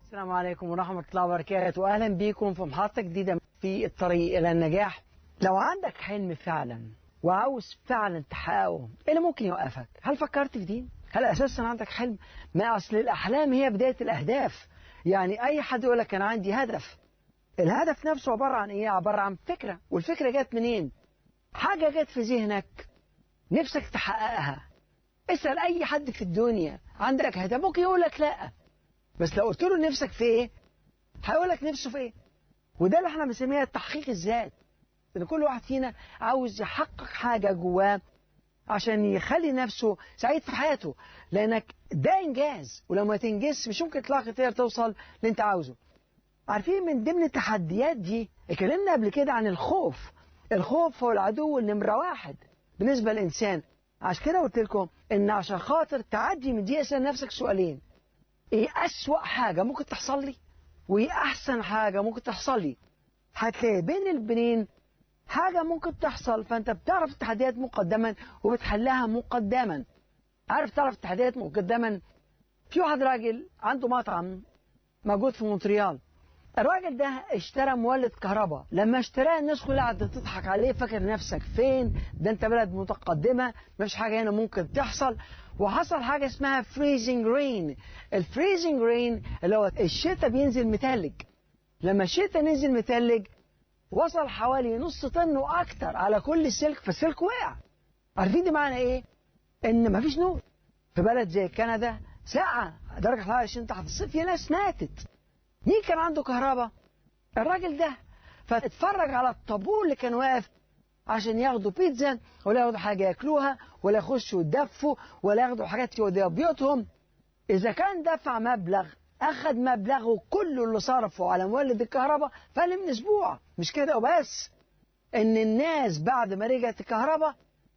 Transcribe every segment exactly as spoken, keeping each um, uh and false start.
السلام عليكم ورحمة الله وبركاته. أهلا بكم في محطة جديدة في الطريق إلى النجاح. لو عندك حلم فعلا وعاوز فعلا تحققه، إيه اللي ممكن يوقفك؟ هل فكرت في دي؟ هل أساسا عندك حلم؟ ما أصل الأحلام هي بداية الأهداف. يعني أي حد يقول لك أنا عندي هدف، الهدف نفسه عبارة عن إيه؟ عبارة عن فكرة، والفكرة جت منين؟ حاجة جت في ذهنك نفسك تحققها. اسأل أي حد في الدنيا عندك هدف، ممكن يقول لك لأ، بس لو قلت له نفسك في ايه هيقول لك نفسه في ايه. وده اللي احنا بنسميها تحقيق الذات، ان كل واحد فينا عاوز يحقق حاجه جواه عشان يخلي نفسه سعيد في حياته، لانك ده انجاز، ولما تنجز مش ممكن تلاقي تقدر توصل اللي انت عاوزه. عارفين من ضمن التحديات دي اتكلمنا قبل كده عن الخوف. الخوف هو العدو النمره واحد بالنسبه للانسان. عشان كده قلت لكم ان عشان خاطر تعدي من دي اسال نفسك سؤالين: ايه أسوأ حاجة ممكن تحصل لي؟ وايه أحسن حاجة ممكن تحصل لي؟ هتلاقي بين البنين حاجة ممكن تحصل، فأنت بتعرف التحديات مقدما وبتحلها مقدما. عارف تعرف التحديات مقدما؟ في واحد راجل عنده مطعم موجود في مونتريال. الراجل ده اشترى مولد كهرباء. لما اشتراه الناس كلها قعدت تضحك عليه، فاكر نفسك فين؟ ده انت بلد متقدمة، مفيش حاجة هنا ممكن تحصل. وحصل حاجة اسمها فريزنج رين. الفريزنج رين اللي هو الشتاء بينزل متلج. لما الشتاء نزل متلج وصل حوالي نص طن واكتر على كل السلك، فالسلك وقع. عارفين دي معنى ايه؟ ان مفيش نور. في بلد زي كندا ساعة درجة حرارة عشرين تحت الصفر، في ناس ماتت. مين كان عنده كهرباء؟ الراجل ده. فاتفرج على الطابور اللي كان واقف عشان ياخدوا بيتزا، ولا ياخدوا حاجة ياكلوها، ولا يخشوا يدفوا، ولا ياخدوا حاجات يوديها بيوتهم. إذا كان دفع مبلغ، أخذ مبلغه كله اللي صرفه على مولد الكهرباء فقل من أسبوع. مش كده وبس، إن الناس بعد ما رجعت الكهرباء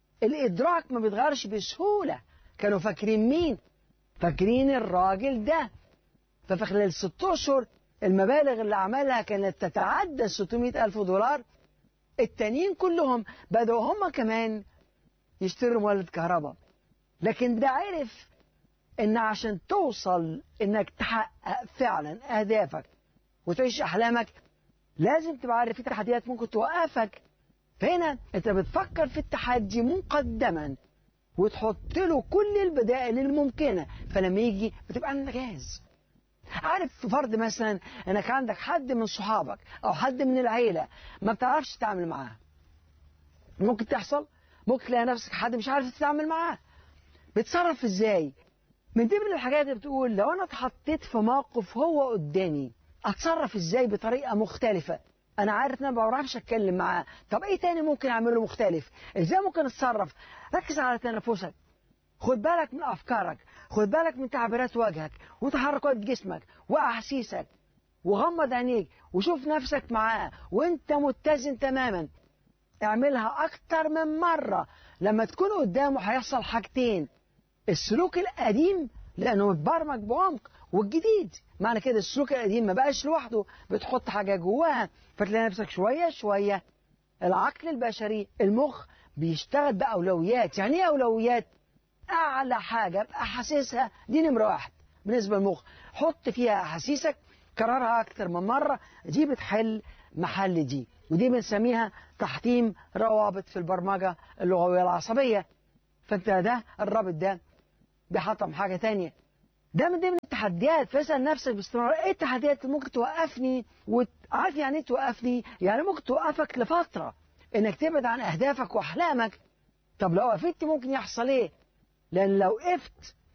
الإدراك ما بيتغيرش بسهولة. كانوا فاكرين مين؟ فاكرين الراجل ده. ففي خلال ست أشهر المبالغ اللي عملها كانت تتعدى ستمائة ألف دولار. التانيين كلهم بدأوا هم كمان يشتروا مولد كهرباء. لكن ده عرف إن عشان توصل إنك تحقق فعلا أهدافك وتعيش أحلامك لازم تبقى عارف في تحديات ممكن توقفك. فهنا أنت بتفكر في التحدي مقدما وتحط له كل البدائل الممكنة، فلما يجي بتبقى عندك جاهز. عارف فرض مثلا انك عندك حد من صحابك او حد من العيلة ما بتعرفش تتعامل معاه، ممكن تحصل. ممكن تلاقي نفسك حد مش عارف تتعامل معاه، بتصرف ازاي؟ من ضمن الحاجات اللي بتقول لو انا اتحطيت في موقف هو قدامي اتصرف ازاي بطريقة مختلفة. انا عارف ان انا ما بعرفش اتكلم معاه، طب ايه تاني ممكن اعمله مختلف؟ ازاي ممكن اتصرف؟ ركز على تنفسك، خد بالك من أفكارك، خد بالك من تعبيرات وجهك وتحركات جسمك وأحاسيسك، وغمض عينيك وشوف نفسك معاه وانت متزن تماما. اعملها أكتر من مرة. لما تكون قدامه هيحصل حاجتين: السلوك القديم لأنه متبرمج بعمق، والجديد معنى كده السلوك القديم ما بقاش لوحده، بتحط حاجة جواها، فتلاقي نفسك شوية شوية العقل البشري المخ بيشتغل بأولويات. يعني ايه أولويات؟ أعلى حاجة أبقى حاسسها دي نمرة واحد بالنسبة للمخ، حط فيها أحاسيسك، كررها أكتر من مرة، دي بتحل محل دي. ودي بنسميها تحطيم روابط في البرمجة اللغوية العصبية. فأنت ده الرابط ده بيحطم حاجة تانية. ده من ضمن التحديات. فاسأل نفسك باستمرار ايه التحديات اللي ممكن توقفني. وعارف يعني ايه توقفني؟ يعني ممكن توقفك لفترة انك تبعد عن أهدافك وأحلامك. طب لو وقفت ممكن يحصل ايه؟ لأن لو وقفت